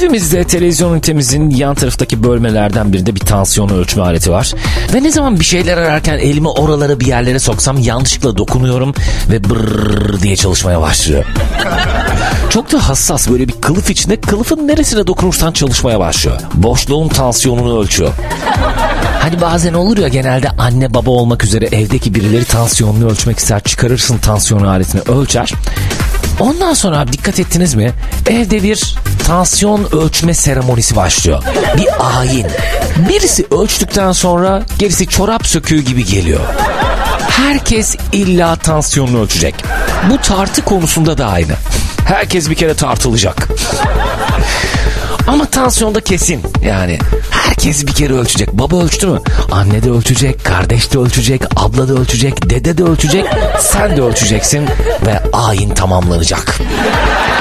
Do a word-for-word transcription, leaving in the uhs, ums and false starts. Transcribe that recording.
Evimizde televizyon ünitemizin yan taraftaki bölmelerden birinde bir tansiyon ölçme aleti var. Ve ne zaman bir şeyler ararken elimi oralara bir yerlere soksam yanlışlıkla dokunuyorum ve brrrr diye çalışmaya başlıyor. Çok da hassas, böyle bir kılıf içinde, kılıfın neresine dokunursan çalışmaya başlıyor. Boşluğun tansiyonunu ölçüyor. Hani bazen olur ya, genelde anne baba olmak üzere evdeki birileri tansiyonunu ölçmek ister, çıkarırsın tansiyon aletini, ölçer. Ondan sonra abi, dikkat ettiniz mi? Evde bir tansiyon ölçme seremonisi başlıyor. Bir ayin. Birisi ölçtükten sonra gerisi çorap söküğü gibi geliyor. Herkes illa tansiyonunu ölçecek. Bu tartı konusunda da aynı. Herkes bir kere tartılacak. Ama tansiyonda kesin. Yani herkes bir kere ölçecek. Baba ölçtü mü? Anne de ölçecek, kardeş de ölçecek, abla da ölçecek, dede de ölçecek. Sen de ölçeceksin ve ayin tamamlanacak.